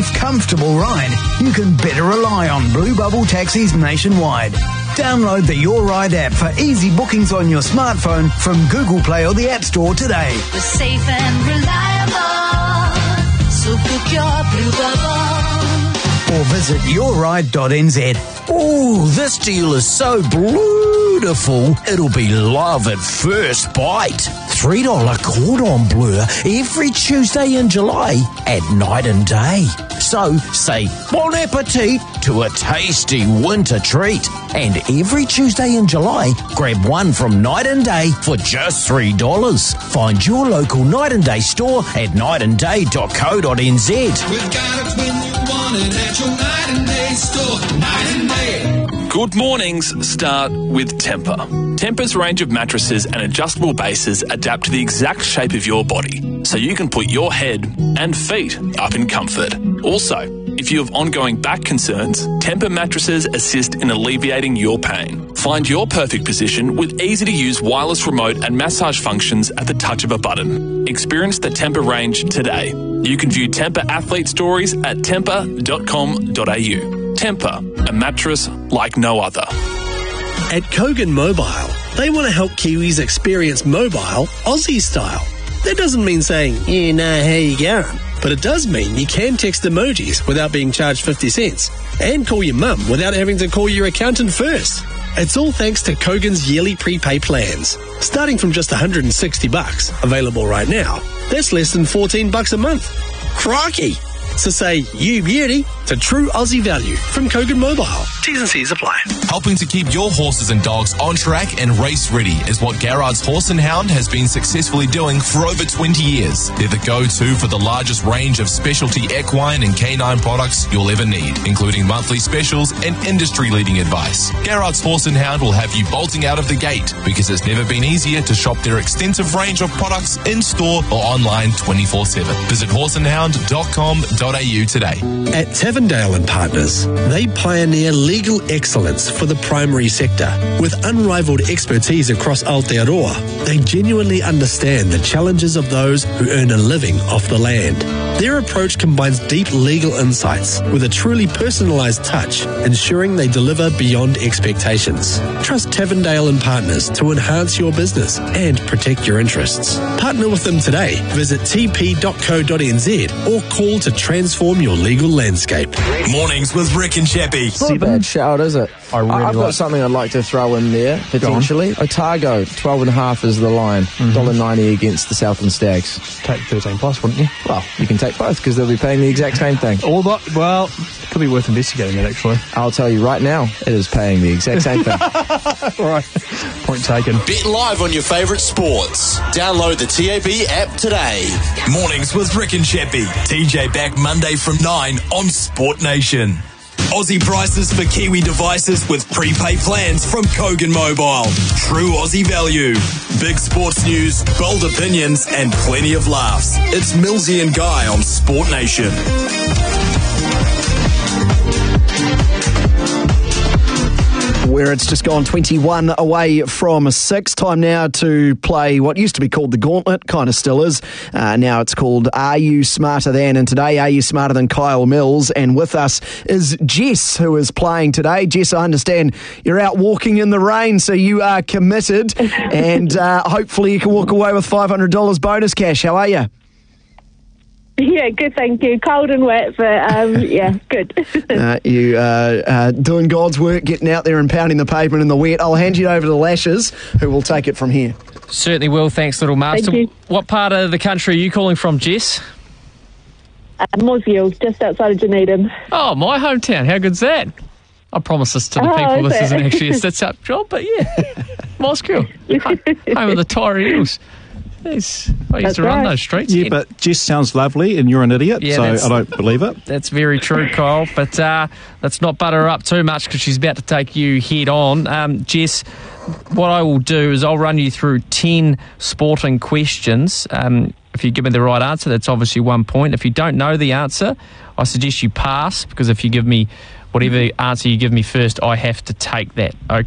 safe, comfortable ride, you can better rely on Blue Bubble taxis nationwide. Download the Your Ride app for easy bookings on your smartphone from Google Play or the App Store today. We're safe and reliable, so book your Blue Bubble. Or visit yourride.nz. Ooh, this deal is so beautiful, it'll be love at first bite. $3 cordon bleu every Tuesday in July at night and day. So say bon appetit to a tasty winter treat. And every Tuesday in July, grab one from Night and Day for just $3. Find your local Night and Day store at nightandday.co.nz. We've got it when you want it at your Night and Day store. Night and Day. Good mornings start with Tempur. Tempur's range of mattresses and adjustable bases adapt to the exact shape of your body, so you can put your head and feet up in comfort. Also, if you have ongoing back concerns, Tempur mattresses assist in alleviating your pain. Find your perfect position with easy-to-use wireless remote and massage functions at the touch of a button. Experience the Tempur range today. You can view Tempur athlete stories at tempur.com.au. Tempur, a mattress like no other. At Kogan Mobile, they want to help Kiwis experience mobile Aussie style. That doesn't mean saying, you know how you going, but it does mean you can text emojis without being charged 50 cents and call your mum without having to call your accountant first. It's all thanks to Kogan's yearly prepay plans, starting from just $160, available right now. That's less than $14 a month. Crikey! So say you beauty to true Aussie value from Kogan Mobile. T's and C's apply. Helping to keep your horses and dogs on track and race ready is what Garrard's Horse and Hound has been successfully doing for over 20 years. They're the go-to for the largest range of specialty equine and canine products you'll ever need, including monthly specials and industry-leading advice. Garrard's Horse and Hound will have you bolting out of the gate because it's never been easier to shop their extensive range of products in-store or online 24/7. Visit horseandhound.com.au today. At Tavendale and Partners, they pioneer legal excellence for the primary sector. With unrivaled expertise across Aotearoa, they genuinely understand the challenges of those who earn a living off the land. Their approach combines deep legal insights with a truly personalised touch, ensuring they deliver beyond expectations. Trust Tavendale and Partners to enhance your business and protect your interests. Partner with them today. Visit tp.co.nz or call to transform your legal landscape. Mornings with Rick and Chappie. It's not a bad shout, is it? I've got something I'd like to throw in there, potentially. Otago, 12.5 is the line. $1.90 against the Southland Stags. Take 13 plus, wouldn't you? Well, you can take both because they'll be paying the exact same thing. Well, could be worth investigating that, actually. I'll tell you right now, it is paying the exact same thing. All right. Point taken. Bet live on your favourite sports. Download the TAB app today. Mornings with Rick and Chappie. TJ back Monday from 9 on Sport Nation. Aussie prices for Kiwi devices with prepay plans from Kogan Mobile. True Aussie value. Big sports news, bold opinions, and plenty of laughs. It's Millsy and Guy on Sport Nation. Where it's just gone 21 away from 6. Time now to play what used to be called the Gauntlet, kind of still is. Now it's called Are You Smarter Than? And today, Are You Smarter Than Kyle Mills? And with us is Jess, who is playing today. Jess, I understand you're out walking in the rain, so you are committed. And hopefully you can walk away with $500 bonus cash. How are you? Yeah, good, thank you. Cold and wet, but yeah, good. You doing God's work, getting out there and pounding the pavement in the wet. I'll hand you over to the Lashes, who will take it from here. Certainly will. Thanks, little master. Thank you. What part of the country are you calling from, Jess? Mosgiel, just outside of Dunedin. Oh, my hometown. How good's that? I promise this to the people. This isn't actually a stitch-up job, but yeah. Mosgiel. Home of the Tyree Eels. Yes. I used to run those streets. Yeah, but Jess sounds lovely and you're an idiot, so I don't believe it. That's very true, Kyle. But let's not butter her up too much because she's about to take you head on. Jess, what I will do is I'll run you through 10 sporting questions. If you give me the right answer, that's obviously 1 point. If you don't know the answer, I suggest you pass because if you give me whatever answer you give me first, I have to take that.